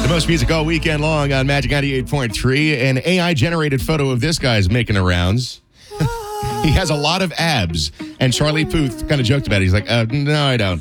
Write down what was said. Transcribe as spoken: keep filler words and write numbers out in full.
most music all weekend long on Magic ninety-eight point three. An A I-generated photo of this guy's making the rounds. He has a lot of abs. And Charlie Puth kind of joked about it. He's like, uh, no, I don't.